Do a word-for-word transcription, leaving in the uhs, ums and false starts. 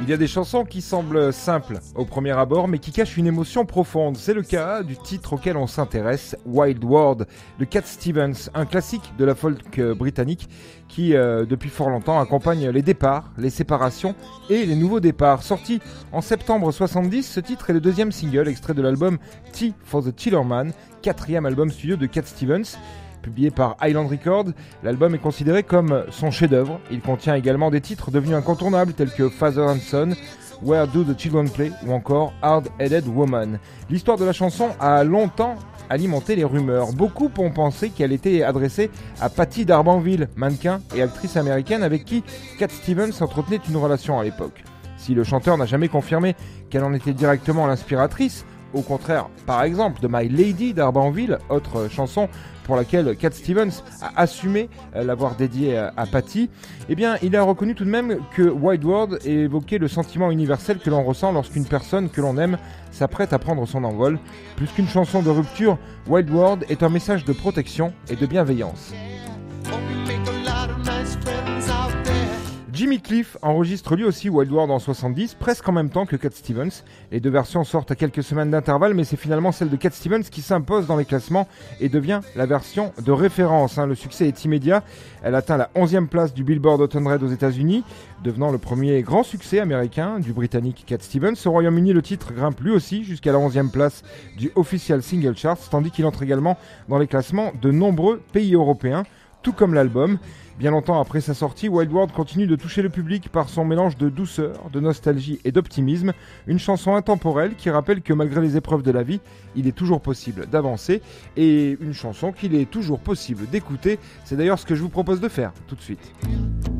Il y a des chansons qui semblent simples au premier abord, mais qui cachent une émotion profonde. C'est le cas du titre auquel on s'intéresse, Wild World, de Cat Stevens, un classique de la folk britannique qui, euh, depuis fort longtemps, accompagne les départs, les séparations et les nouveaux départs. Sorti en septembre soixante-dix, ce titre est le deuxième single extrait de l'album Tea for the Tillerman, quatrième album studio de Cat Stevens. Publié par Island Records, l'album est considéré comme son chef-d'œuvre. Il contient également des titres devenus incontournables tels que Father and Son, Where Do the Children Play ou encore Hard Headed Woman. L'histoire de la chanson a longtemps alimenté les rumeurs. Beaucoup ont pensé qu'elle était adressée à Patty d'Arbanville, mannequin et actrice américaine avec qui Cat Stevens entretenait une relation à l'époque. Si le chanteur n'a jamais confirmé qu'elle en était directement l'inspiratrice, au contraire, par exemple, de My Lady d'Arbanville, autre chanson pour laquelle Cat Stevens a assumé l'avoir dédiée à Patty, eh bien, il a reconnu tout de même que Wild World évoquait le sentiment universel que l'on ressent lorsqu'une personne que l'on aime s'apprête à prendre son envol. Plus qu'une chanson de rupture, Wild World est un message de protection et de bienveillance. Jimmy Cliff enregistre lui aussi Wild World en soixante-dix, presque en même temps que Cat Stevens. Les deux versions sortent à quelques semaines d'intervalle, mais c'est finalement celle de Cat Stevens qui s'impose dans les classements et devient la version de référence. Le succès est immédiat. Elle atteint la onzième place du Billboard Hot cent aux États-Unis, devenant le premier grand succès américain du Britannique Cat Stevens. Au Royaume-Uni, le titre grimpe lui aussi jusqu'à la onzième place du Official Single Chart, tandis qu'il entre également dans les classements de nombreux pays européens, tout comme l'album. Bien longtemps après sa sortie, Wild World continue de toucher le public par son mélange de douceur, de nostalgie et d'optimisme. Une chanson intemporelle qui rappelle que malgré les épreuves de la vie, il est toujours possible d'avancer. Et une chanson qu'il est toujours possible d'écouter. C'est d'ailleurs ce que je vous propose de faire tout de suite.